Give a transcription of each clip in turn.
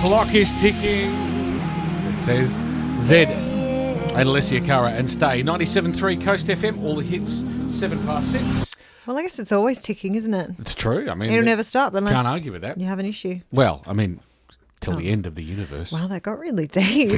clock is ticking. It says Zed and Alessia Cara and Stay. 97.3 Coast FM, all the hits, 6:07. Well, I guess it's always ticking, isn't it? It's true. I mean, it'll never stop unless can't argue with that. You have an issue. Well, I mean, till the end of the universe. Wow, that got really deep.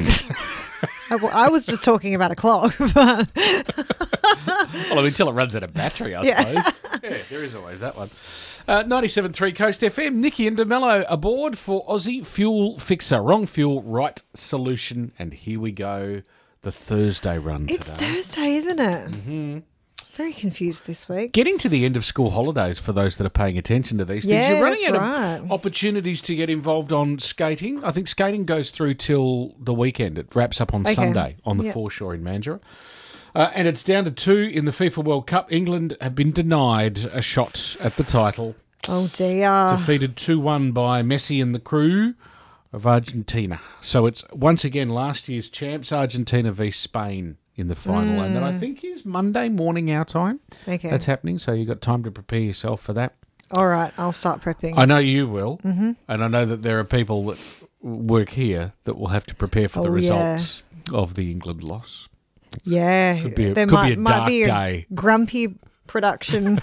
I was just talking about a clock. But well, I mean, till it runs out of battery, I suppose. Yeah, there is always that one. 97.3 Coast FM. Nikki and DeMello aboard for Aussie Fuel Fixer. Wrong fuel, right solution. And here we go. The Thursday run it's today. Thursday, isn't it? Mm-hmm. Very confused this week. Getting to the end of school holidays for those that are paying attention to these things. Yeah, You're running that's out of opportunities to get involved on skating. I think skating goes through till the weekend. It wraps up on Sunday on the foreshore in Mandurah. And it's down to 2 in the FIFA World Cup. England have been denied a shot at the title. Oh, dear. Defeated 2-1 by Messi and the crew of Argentina. So it's once again last year's champs, Argentina v Spain in the final. And that I think is Monday morning our time. Okay. That's happening. So you've got time to prepare yourself for that. All right, I'll start prepping. I know you will. Mm-hmm. And I know that there are people that work here that will have to prepare for the results of the England loss. Could be a dark day. Grumpy production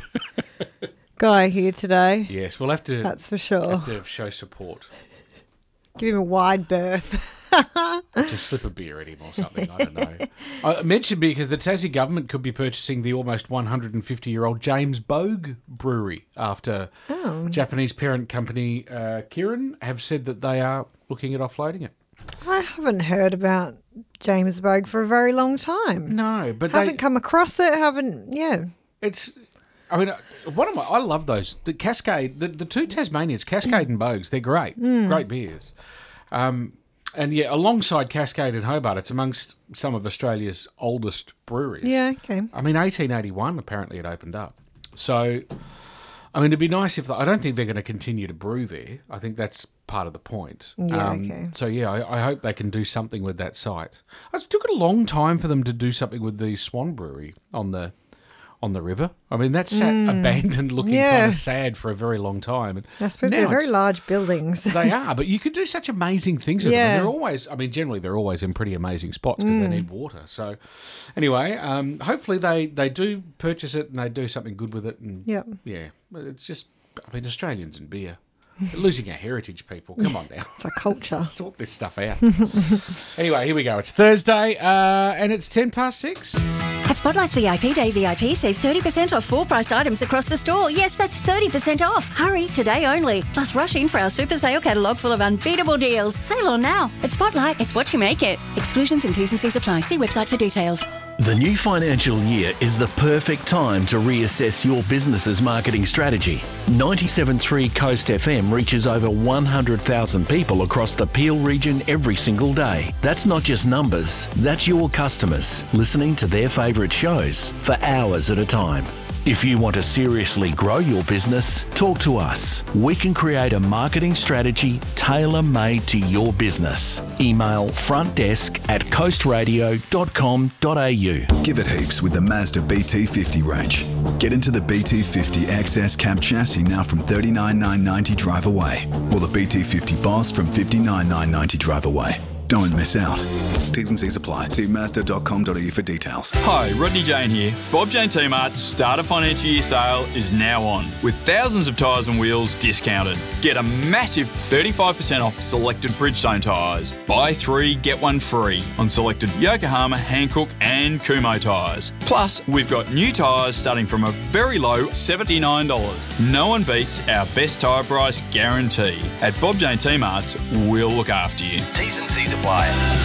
guy here today. Yes, we'll have to. That's for sure. Have to show support. Give him a wide berth. Just slip a beer at him or something. I don't know. I mentioned because the Tassie government could be purchasing the almost 150-year-old James Bogue Brewery after Japanese parent company Kirin have said that they are looking at offloading it. I haven't heard about James Bogue for a very long time. No, but haven't come across it. It's. I mean, I love those. The Cascade, the two Tasmanians, Cascade and Bogues, they're great. Great beers. And yeah, alongside Cascade and Hobart, it's amongst some of Australia's oldest breweries. Yeah, okay. I mean, 1881 apparently it opened up. So, I mean, it'd be nice if I don't think they're going to continue to brew there. I think that's part of the point. Yeah, okay. So yeah, I hope they can do something with that site. It took a long time for them to do something with the Swan Brewery on the river. I mean, that sat abandoned looking kind of sad for a very long time. And I suppose they're very large buildings. They are, but you could do such amazing things with them. And they're always, I mean, generally they're always in pretty amazing spots because they need water. So anyway, hopefully they do purchase it and they do something good with it. And yeah, it's just, I mean, Australians and beer. We're losing our heritage, people. Come on now. It's a culture. Let's sort this stuff out. Anyway, here we go. It's Thursday and it's 6:10. At Spotlight's VIP Day VIP, save 30% off full-priced items across the store. Yes, that's 30% off. Hurry, today only. Plus rush in for our super sale catalogue full of unbeatable deals. Sale on now. At Spotlight, it's what you make it. Exclusions and T's and C's apply. See website for details. The new financial year is the perfect time to reassess your business's marketing strategy. 97.3 Coast FM reaches over 100,000 people across the Peel region every single day. That's not just numbers, that's your customers listening to their favourite shows for hours at a time. If you want to seriously grow your business, talk to us. We can create a marketing strategy tailor-made to your business. Email frontdesk@coastradio.com.au. Give it heaps with the Mazda BT50 range. Get into the BT50 XS cab chassis now from $39,990 drive away, or the BT50 Boss from $59,990 drive away. Don't miss out. T's and C's apply. See Mazda.com.au for details. Hi, Rodney Jane here. Bob Jane T-Mart's start of financial year sale is now on, with thousands of tyres and wheels discounted. Get a massive 35% off selected Bridgestone tyres. Buy 3, get 1 free on selected Yokohama, Hankook and Kumho tyres. Plus, we've got new tyres starting from a very low $79. No one beats our best tyre price guarantee. At Bob Jane T-Mart's, we'll look after you. T's and C's apply.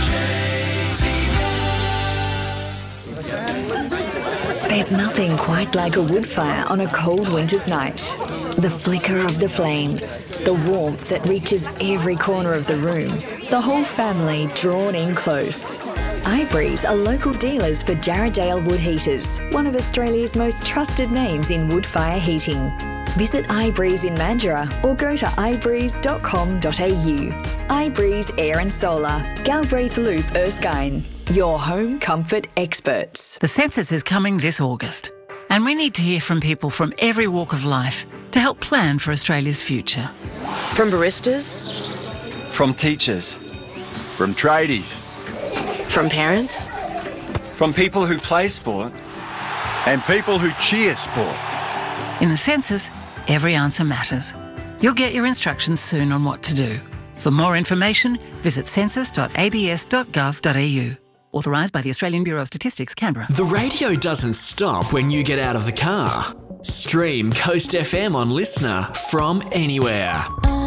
There's nothing quite like a wood fire on a cold winter's night. The flicker of the flames, the warmth that reaches every corner of the room, the whole family drawn in close. iBreeze are local dealers for Jarrahdale Wood Heaters, one of Australia's most trusted names in wood fire heating. Visit iBreeze in Mandurah or go to ibreeze.com.au. iBreeze Air and Solar, Galbraith Loop, Erskine. Your home comfort experts. The census is coming this August, and we need to hear from people from every walk of life to help plan for Australia's future. From baristas, From teachers. From tradies. From parents. From people who play sport. And people who cheer sport. In the census, every answer matters. You'll get your instructions soon on what to do. For more information, visit census.abs.gov.au. Authorised by the Australian Bureau of Statistics, Canberra. The radio doesn't stop when you get out of the car. Stream Coast FM on Listener from anywhere.